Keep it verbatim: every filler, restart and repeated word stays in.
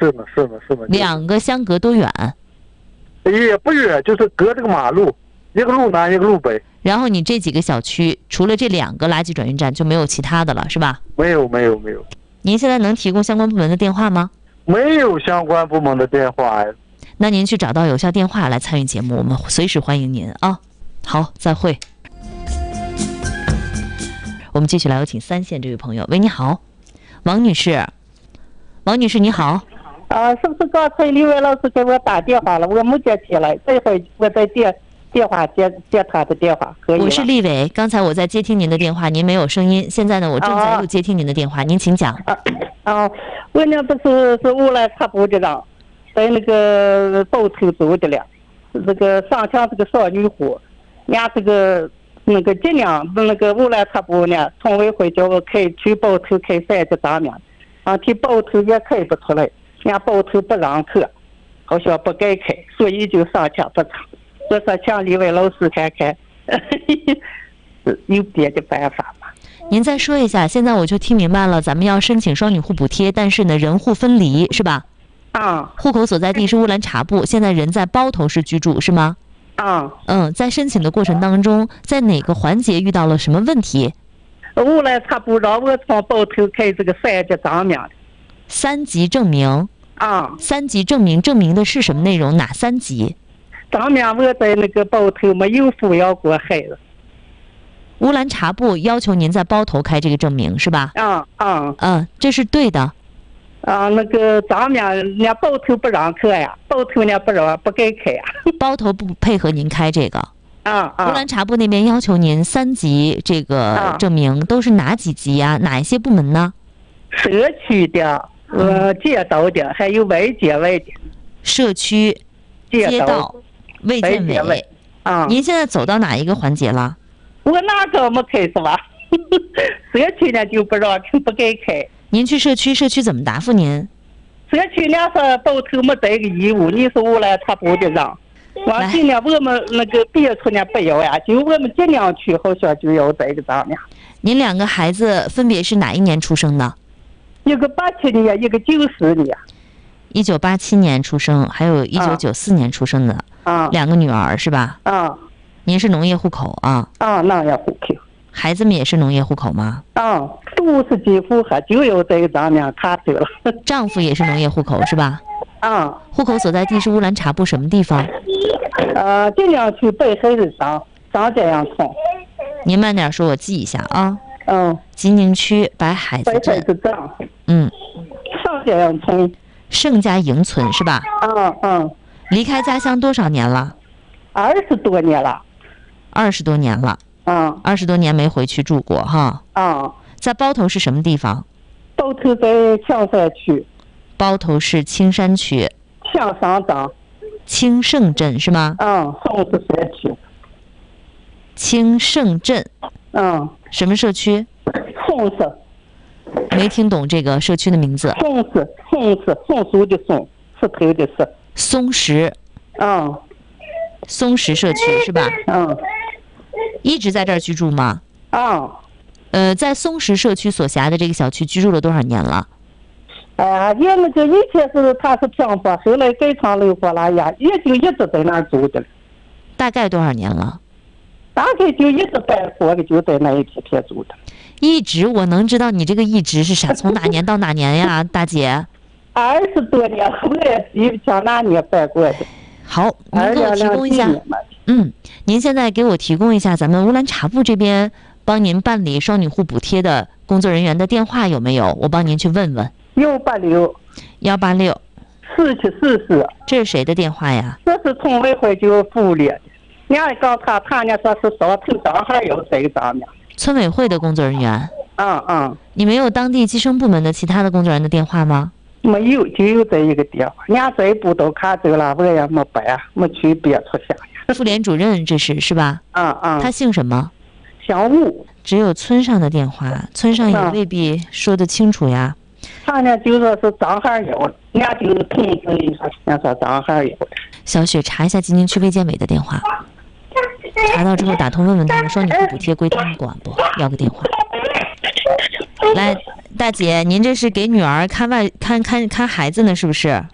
是呢是呢是呢。 两个相隔多远？ 也不远，就是隔这个马路，一个路南一个路北。 然后你这几个小区除了这两个垃圾转运站就没有其他的了，是吧？ 没有没有没有。 您现在能提供相关部门的电话吗？ 没有相关部门的电话呀。 那您去找到有效电话来参与节目，我们随时欢迎您啊。好，再会。我们继续来有请三线这位朋友。喂，你好，王女士。王女士你好。 啊，是不是刚才李伟老师给我打电话了，我没接起来，这回我在电电话接接他的电话，可以吗？ 我是丽伟，刚才我在接听您的电话，您没有声音，现在呢我正在又接听您的电话，您请讲。 啊啊，我呢不是是乌来察布的人，在那个包头走的了，这个上乡这个少女户，人家这个那个尽量那个乌来察布呢，村委会叫我开去包头开三级张面，啊，去包头也开不出来，人家包头不让开，好像不该开，所以就上去不成。我说向李伟老师看看，有别的办法吗？ 您再说一下，现在我就听明白了，咱们要申请双女户补贴，但是呢人户分离是吧？ 啊， 户口所在地是乌兰察布，现在人在包头市居住是吗？ 啊， 嗯，在申请的过程当中，在哪个环节遇到了什么问题？ 乌来察布让我从包头开这个三级张面。 三级证明。 啊， 三级证明证明的是什么内容？哪三级？ 张面我在那个包头没有抚养过孩子。 乌兰察布要求您在包头开这个证明是吧？ 啊啊， 嗯，这是对的。 啊，那个张面人家包头不让开呀，包头呢不让不该开呀。 包头不配合您开这个。 啊啊。 乌兰察布那边要求您三级这个证明，都是哪几级呀？哪一些部门呢？ 社区的、呃街道的，还有外界外的。 社区、街道、卫健委。 啊。 您现在走到哪一个环节了？ 我哪个没开是吧？社区呢就不让不该开。 您去社区，社区怎么答复您？ 社区呢说包头没这个义务，你是乌来察布的人。完了呢，我们那个别处呢不要呀，就我们尽量去，好像就要这个张面。 您两个孩子分别是哪一年出生的？ 一个八七年，一个九四年。 一九八七年出生，还有一九九四年出生的。 啊。 两个女儿是吧？ 啊。 您是农业户口啊？ 啊，农业户口。 孩子们也是农业户口吗？ 啊，都是几户还就有这个张面卡走了。 丈夫也是农业户口是吧？ 啊。 户口所在地是乌兰察布什么地方？ 呃，尽量去北海的张张家阳村。 您慢点说，我记一下啊。 嗯。 吉宁区白海子镇。 白海子镇。 嗯。 上家阳村。 盛家营村是吧？ 嗯嗯。 离开家乡多少年了？ 二十多年了。 二十多年了。 啊。 二十多年没回去住过哈。 啊。 在包头是什么地方？ 包头在青山区。 包头市青山区。 向上镇。 青盛镇是吗？ 嗯，宋氏社区。 青盛镇。 嗯。 什么社区？ 宋氏。 没听懂这个社区的名字。 宋氏，宋氏，松树的松，石头的石。 松石。 嗯。 松石社区是吧？ 嗯。 一直在这儿居住吗？ 啊。 呃，在松石社区所辖的这个小区居住了多少年了？ 哎呀，也那个以前是他是平房，后来改成楼房了呀，也就一直在那儿住的了。 大概多少年了？ 大概就一直搬过的，就在那一片片住的。 一直，我能知道你这个一直是啥？从哪年到哪年呀，大姐？ 二十多年，我也记不清哪年搬过的。 好，您给我提供一下。嗯，您现在给我提供一下咱们乌兰察布这边帮您办理双女户补贴的工作人员的电话有没有？我帮您去问问。 幺八六幺八六四七四四， 这是谁的电话呀？ 这是村委会就福利的。人家刚他他呢说是上头正好有这个张面。 村委会的工作人员。 嗯嗯。 你没有当地计生部门的其他的工作人员的电话吗？ 没有，就有这一个电话。人家这一步都卡走了，我也没办，没去别处想。 妇联主任这是是吧？ 嗯嗯。 他姓什么？ 姓吴。 只有村上的电话，村上也未必说得清楚呀。 他呢就说是张孩有了，人家就是通知一下，人家说张孩有了。 小雪查一下吉宁区卫健委的电话，查到之后打通问问他们双女户补贴归他们管不？要个电话。 来，大姐，您这是给女儿看外看看看孩子呢，是不是？